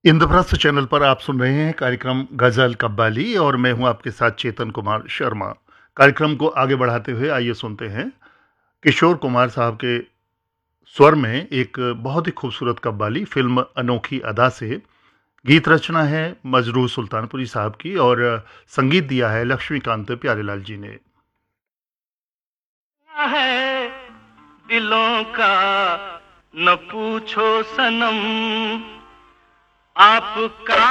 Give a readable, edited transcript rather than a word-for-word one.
Indraprastha channel पर आप सुन रहे हैं कार्यक्रम गज़ल कव्वाली और मैं हूं आपके साथ चेतन कुमार शर्मा। कार्यक्रम को आगे बढ़ाते हुए आइए सुनते हैं किशोर कुमार साहब के स्वर में एक बहुत ही खूबसूरत कव्वाली फ़िल्म अनोखी अदा से। गीत रचना है मजरूह सुल्तानपुरी साहब की और संगीत दिया है लक्ष्मीकांत प्यारेलाल जी ने। है दिलों का न पूछो सनम आपका